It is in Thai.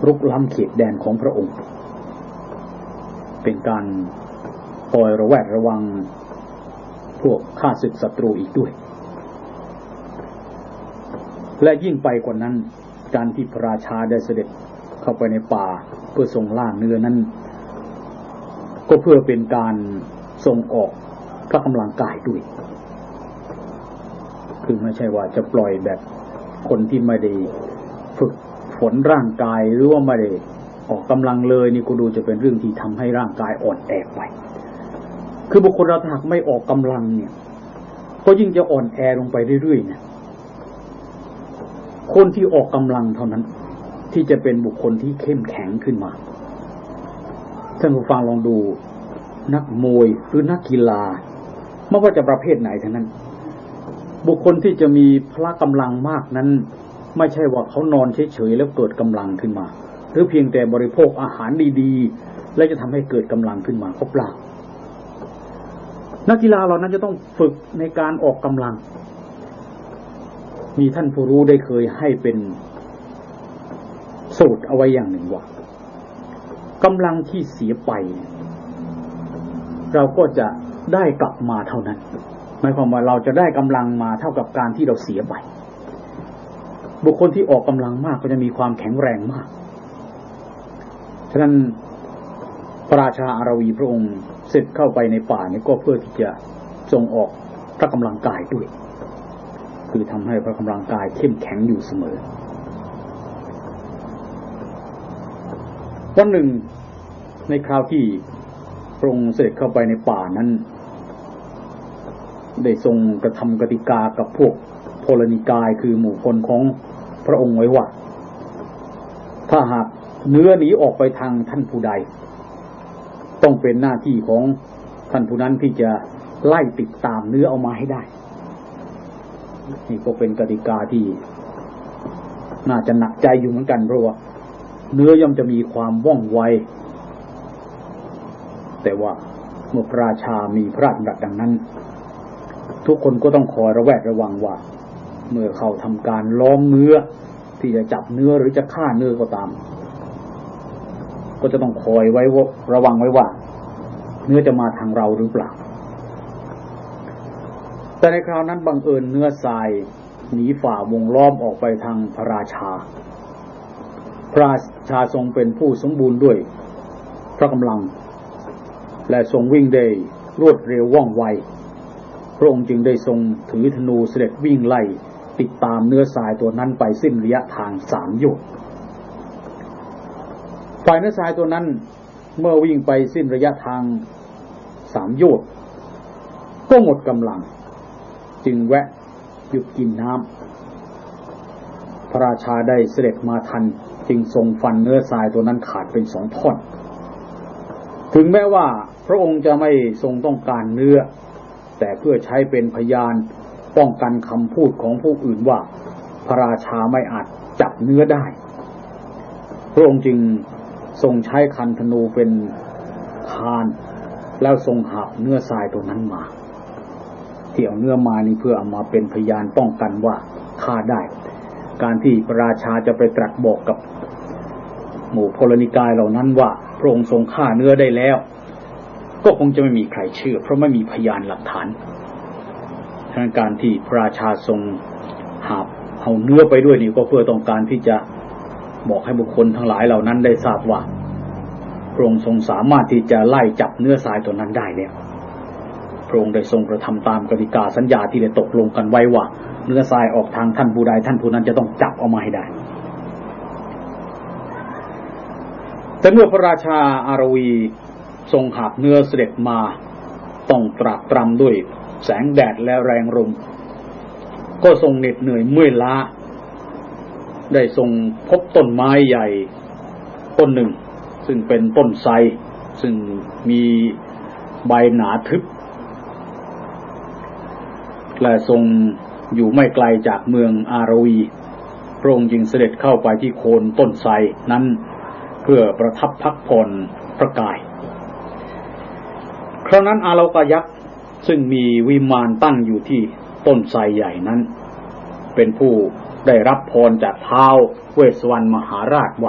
รุกล้ำเขตแดนของพระองค์เป็นการคอยระแวดระวังพวกข้าศึกศัตรูอีกด้วยและยิ่งไปกว่านั้นการที่พระราชาได้เสด็จเข้าไปในป่าเพื่อทรงล่าเนื้อนั้นก็เพื่อเป็นการทรงออกพระกำลังกายด้วยคือไม่ใช่ว่าจะปล่อยแบบคนที่ไม่ได้ฝึกฝนร่างกายหรือว่าไม่ได้ออกกำลังเลยนี่ก็ดูจะเป็นเรื่องที่ทำให้ร่างกายอ่อนแอไปคือบุคคลเราถ้าหากไม่ออกกำลังเนี่ยก็ยิ่งจะอ่อนแอลงไปเรื่อยๆเนี่ยคนที่ออกกำลังเท่านั้นที่จะเป็นบุคคลที่เข้มแข็งขึ้นมาท่านผู้ฟังลองดูนักมวยหรือนักกีฬาไม่ว่าจะประเภทไหนทั้งนั้นบุคคลที่จะมีพละกำลังมากนั้นไม่ใช่ว่าเขานอนเฉยๆแล้วเกิดกำลังขึ้นมาหรือเพียงแต่บริโภคอาหารดีๆแล้วจะทำให้เกิดกำลังขึ้นมาก็เปล่านักกีฬาเหล่านั้นจะต้องฝึกในการออกกำลังมีท่านผู้รู้ได้เคยให้เป็นสูตรเอาไว้อย่างหนึ่งว่ากำลังที่เสียไปเราก็จะได้กลับมาเท่านั้นหมายความว่าเราจะได้กำลังมาเท่ากับการที่เราเสียไปบุคคลที่ออกกำลังมากก็จะมีความแข็งแรงมากฉะนั้นพระราชาอาราวีพระองค์เสด็จเข้าไปในป่านี้ก็เพื่อที่จะทรงออกพระกำลังกายด้วยคือทำให้พระกำลังกายเข้มแข็งอยู่เสมอวันหนึ่งในคราวที่พระองค์เสด็จเข้าไปในป่านั้นได้ทรงกระทำกติกากับพวกโพลนิกายคือหมู่คนของพระองค์ไว้ว่าถ้าหากเนื้อหนีออกไปทางท่านผู้ใดต้องเป็นหน้าที่ของท่านผู้นั้นที่จะไล่ติดตามเนื้อเอามาให้ได้นี่ก็เป็นกติกาที่น่าจะหนักใจอยู่เหมือนกันเพราะว่าเนื้อย่อมจะมีความว่องไวแต่ว่าเมื่อพระราชามีพระราชดำรัสดังนั้นทุกคนก็ต้องคอยระแวดระวังว่าเมื่อเขาทำการล้อมเนื้อที่จะจับเนื้อหรือจะฆ่าเนื้อก็ตามก็จะต้องคอยไว้ระวังไว้ว่าเนื้อจะมาทางเราหรือเปล่าแต่ในคราวนั้นบังเอิญเนื้อทรายหนีฝ่าวงล้อมออกไปทางพระราชาพระราชาทรงเป็นผู้สมบูรณ์ด้วยพระกำลังและทรงวิ่งได้รวดเร็วว่องไวพระองค์จึงได้ทรงถือธนูเสด็จวิ่งไล่ติดตามเนื้อทรายตัวนั้นไปสิ้นระยะทาง3 โยชน์ฝ่ายเนื้อทรายตัวนั้นเมื่อวิ่งไปสิ้นระยะทาง3 โยชน์ก็หมดกำลังจึงแวะหยุดกินน้ำพระราชาได้เสด็จมาทันจึงทรงฟันเนื้อทรายตัวนั้นขาดเป็น2 ท่อนถึงแม้ว่าพระองค์จะไม่ทรงต้องการเนื้อแต่เพื่อใช้เป็นพยานป้องกันคำพูดของผู้อื่นว่าพระราชาไม่อาจจับเนื้อได้พระองค์จึงทรงใช้คันธนูเป็นคานแล้วทรงหาบเนื้อทรายตัวนั้นมาที่เอาเนื้อมานี่เพื่อเอามาเป็นพยานป้องกันว่าฆ่าได้การที่พระราชาจะไปตรัสบอกกับหมู่พลนิกายเหล่านั้นว่าพระองค์ทรงฆ่าเนื้อได้แล้วก็คงจะไม่มีใครเชื่อเพราะไม่มีพยานหลักฐานฉะนั้นการที่พระราชาทรงหาบเอาเนื้อไปด้วยนี่ก็เพื่อต้องการที่จะบอกให้บุคคลทั้งหลายเหล่านั้นได้ทราบว่าพระองค์ทรงสามารถที่จะไล่จับเนื้อทรายตัวนั้นได้แล้วพระองค์ได้ทรงกระทำตามกติกาสัญญาที่ได้ตกลงกันไว้ว่าเนื้อทรายออกทางท่านผู้ใดท่านผู้นั้นจะต้องจับเอามาให้ได้แต่เมื่อพระราชาอาราวีทรงหาบเนื้อเสด็จมาต้องตรากตรำด้วยแสงแดดและแรงลมก็ทรงเหน็ดเหนื่อยเมื่อยล้าได้ทรงพบต้นไม้ใหญ่ต้นหนึ่งซึ่งเป็นต้นไทรซึ่งมีใบหนาทึบและทรงอยู่ไม่ไกลจากเมืองอาราวีพระองค์จึงเสด็จเข้าไปที่โคนต้นไทรนั้นเพื่อประทับพักผ่อนพระกายคราวนั้นอาโลกยักษ์ซึ่งมีวิมานตั้งอยู่ที่ต้นไทรใหญ่นั้นเป็นผู้ได้รับพรจากท้าวเวสสวรรณมหาราชว่า